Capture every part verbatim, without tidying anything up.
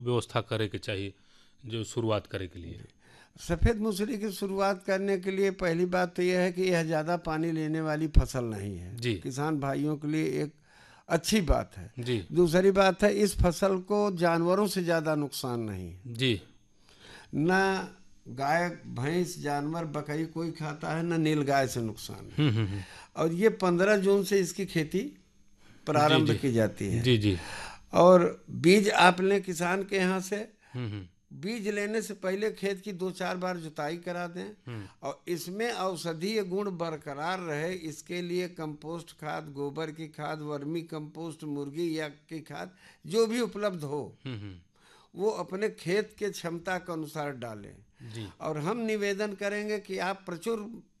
व्यवस्था करे के चाहिए जो शुरुआत करे के लिए? सफ़ेद मूसली की शुरुआत करने के लिए पहली बात तो यह है कि यह ज़्यादा पानी लेने वाली फसल नहीं है। जी किसान भाइयों के लिए एक अच्छी बात है। जी दूसरी बात है, इस फसल को जानवरों से ज़्यादा नुकसान नहीं है। जी। न गाय भैंस जानवर बकरी कोई खाता है, न नील गाय से नुकसान है। हम्म हम्म हम्म। और ये पंद्रह जून से इसकी खेती जी प्रारंभ जी की जाती है। जी जी। और बीज आप लें किसान के यहाँ से, हम्म हम्म बीज लेने से पहले खेत की दो चार बार जुताई करा दें। हम्म। और इसमें औषधीय गुण बरकरार रहे, इसके लिए कंपोस्ट खाद, गोबर की खाद, वर्मी कंपोस्ट, मुर्गी या की खाद जो भी उपलब्ध हो हम्म हम्म। वो अपने खेत के क्षमता के अनुसार डालें। जी और हम निवेदन करेंगे कि आप प्रचुर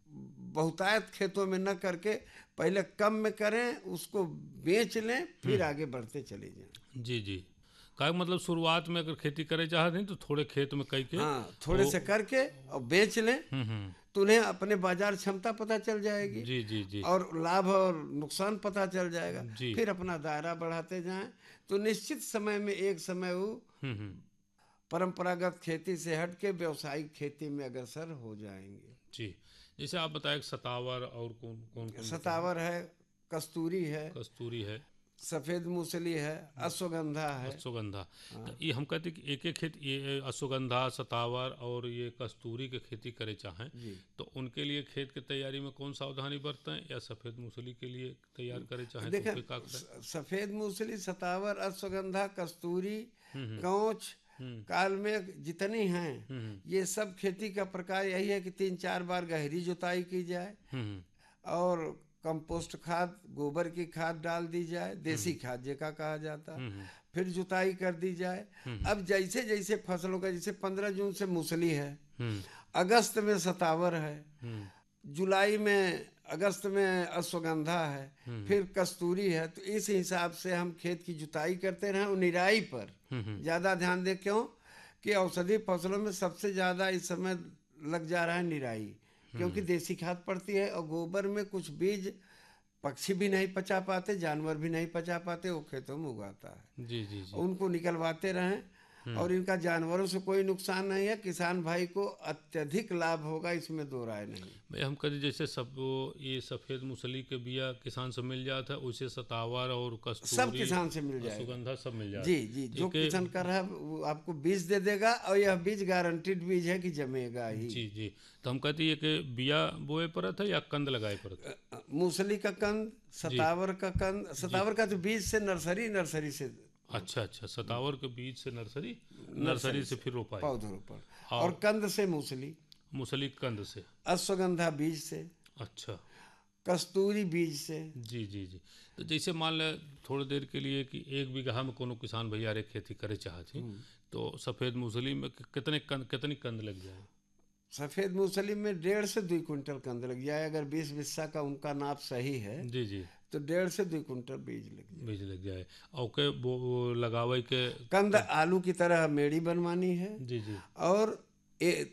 बहुतायत खेतों में न करके पहले कम में करें, उसको बेच लें, फिर आगे बढ़ते चले जाएं। जी जी। का मतलब शुरुआत में अगर खेती करे चाहते हैं तो थोड़े खेत में कई के। हाँ, थोड़े से करके और बेच लें हम्म हम्म। तो उन्हें अपने बाजार क्षमता पता चल जाएगी जी जी जी और लाभ और नुकसान पता चल जाएगा। जी। फिर अपना दायरा बढ़ाते जाएं तो निश्चित समय में एक समय वो हम्म हम्म। परंपरागत खेती से हट के व्यावसायिक खेती में अग्रसर हो जाएंगे। जी। जैसे आप बताएं सतावर और कौन कौन कौन बताएं? सतावर है, कस्तूरी है, कस्तूरी है, सफेद मूसली है, अश्वगंधा है। अश्वगंधा। तो हाँ ये हम कहते हैं कि एक एक खेत ये अश्वगंधा सतावर और ये कस्तूरी के खेती करे चाहें जी। तो उनके लिए खेत की तैयारी में कौन सावधानी बरतें, या सफ़ेद मूसली के लिए तैयार करे चाहें तो देखें, उसके का करें? स- सफेद मूसली, सतावर, अश्वगंधा, कस्तूरी, हम्म हम्म कौच, हम्म काल में जितनी हैं, हम्म ये सब खेती का प्रकार यही है कि तीन चार बार गहरी जुताई की जाए हम्म और कंपोस्ट खाद, गोबर की खाद डाल दी जाए, देसी खाद जेका कहा जाता है। हम्म फिर जुताई कर दी जाए। हम्म अब जैसे जैसे फसलों का, जैसे पंद्रह जून से मूसली है, हम्म अगस्त में सतावर है, हम्म जुलाई में अगस्त में अश्वगंधा है, हम्म फिर कस्तूरी है। तो इस हिसाब से हम खेत की जुताई करते रहें और निराई पर हम्म ज़्यादा ध्यान दें। क्यों कि औषधि फसलों में सबसे ज़्यादा इस समय लग जा रहा है निराई, क्योंकि देसी खाद पड़ती है और गोबर में कुछ बीज पक्षी भी नहीं पचा पाते, जानवर भी नहीं पचा पाते, वो खेतों में उगाता है। जी जी जी। उनको निकलवाते रहें और इनका जानवरों से कोई नुकसान नहीं है। किसान भाई को अत्यधिक लाभ होगा, इसमें दो राय नहीं। भाई हम कहते जैसे सब वो ये सफ़ेद मूसली के बिया किसान से मिल जाता है, वैसे सतावर और सब कस्तूरी किसान से मिल जाएगा। अश्वगंधा सब मिल जाता जी है। जी, तो जो एक किसान कर रहा है वो आपको बीज दे देगा और यह बीज गारंटीड बीज है कि जमेगा ही। जी जी। तो हम कहते हैं कि बिया बोए पड़त है या कंद लगाए पड़त है? अ, मूसली का कंद, जी सतावर का कंद, जी। सतावर का तो बीज से नर्सरी, नर्सरी से अच्छा अच्छा, सतावर के बीज से नर्सरी, नर्सरी नर्सरी से से फिर रोपाई, पौधरोपण, और और कंद से मूसली, मूसली कंद से। अश्वगंधा बीज से, अच्छा। कस्तूरी बीज से। जी जी जी। तो जैसे मान लें थोड़ी देर के लिए कि एक बीघा में कोनो किसान भैया रे खेती करे चाहती तो सफ़ेद मूसली में कि- कितने कंद कितनी कंद लग जाए? सफ़ेद मूसली में डेढ़ से दो कुंटल कंद लग जाए, अगर बीस बिस्सा का उनका नाप सही है जी जी। तो डेढ़ से दो कुंटल बीज लग जाए। बीज लग जाए और के वो वो लगावे के। कंद आलू की तरह मेड़ी बनवानी है जी जी। और ए-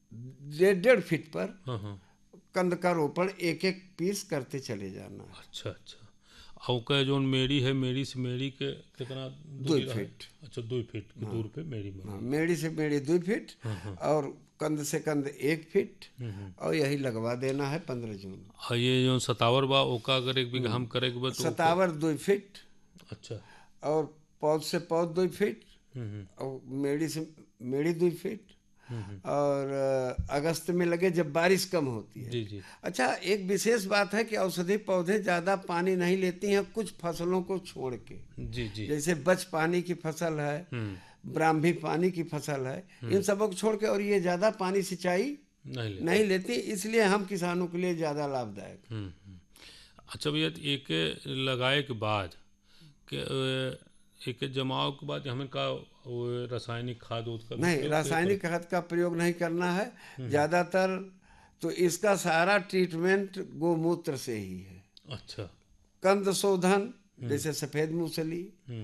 डेढ़ डेढ़ फीट पर हाँ हाँ। कंद का रोपण एक एक पीस करते चले जाना है। अच्छा अच्छा। और के जो मेड़ी है, मेड़ी से मेड़ी के कितना दो दूरी रहे? फीट अच्छा, दो फीट की दूर पे मेड़ी हाँ, बनी। मेड़ी से मेड़ी दो फीट हाँ हाँ। और कंद से कंद एक फीट, हम्म हम्म। और यही लगवा देना है पंद्रह जून। और ये जो सतावर बा ओका अगर एक बीघा हम करे के बा तो ओके। सतावर दो फीट अच्छा। और पौध से पौध दो फीट हम्म हम्म और मेड़ी से मेड़ी दो फीट। हम्म हम्म। और अ, अगस्त में लगे जब बारिश कम होती है। जी जी अच्छा, एक विशेष बात है कि औषधि पौधे ज़्यादा पानी नहीं लेती हैं कुछ फसलों को छोड़ के। जी जी। जैसे बच पानी की फसल है, हम्म। ब्राह्मी पानी की फसल है, इन सबों को छोड़ के, और ये ज़्यादा पानी सिंचाई नहीं ले। नहीं लेती, इसलिए हम किसानों के लिए ज़्यादा लाभदायक। हम्म हम्म। अच्छा भैया, तो एक लगाए के बाद के अ, एक जमाव के बाद हमें का वो रासायनिक खाद उद का भी नहीं, प्रयोग करे रासायनिक पड़ता? खाद का प्रयोग नहीं करना है ज़्यादातर। तो इसका सारा ट्रीटमेंट गोमूत्र से ही है। अच्छा। कंद शोधन जैसे सफ़ेद मूसली, हम्म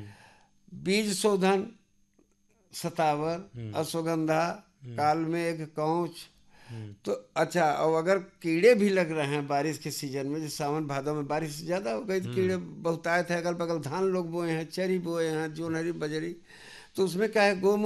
बीज शोधन सतावर, हम्म अश्वगंधा, कालमेघ, कौच। हम्म तो अच्छा, और अगर कीड़े भी लग रहे हैं बारिश के सीजन में, जैसे सावन भादों में बारिश ज़्यादा हो गई तो कीड़े बहुतायत है, अगल बगल धान लोग बोए हैं, चरी बोए हैं, जोनहरी बजरी, तो उसमें क्या है, गौमूत्र